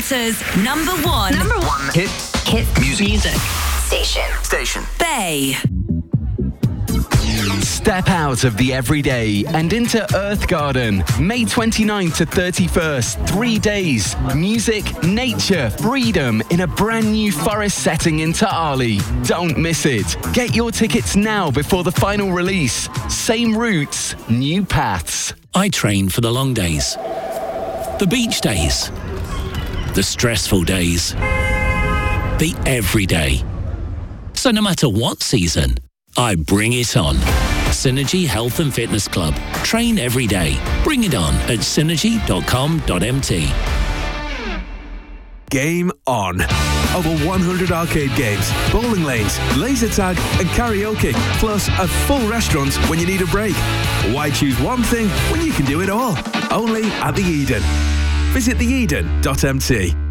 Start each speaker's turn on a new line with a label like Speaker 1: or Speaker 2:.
Speaker 1: Manchester's number one
Speaker 2: hit music
Speaker 1: station. Bay.
Speaker 3: Step out of the everyday and into Earth Garden. May 29th to 31st, 3 days. Music, nature, freedom in a brand new forest setting in Ta'ali. Don't miss it. Get your tickets now before the final release. Same routes, new paths.
Speaker 4: I train for the long days, the beach days, the stressful days, the everyday. So no matter what season, I bring it on. Synergy Health and Fitness Club. Train every day. Bring it on at synergy.com.mt.
Speaker 5: Game on. Over 100 arcade games, bowling lanes, laser tag and karaoke, plus a full restaurant when you need a break. Why choose one thing when you can do it all? Only at the Eden. Visit theeden.mt.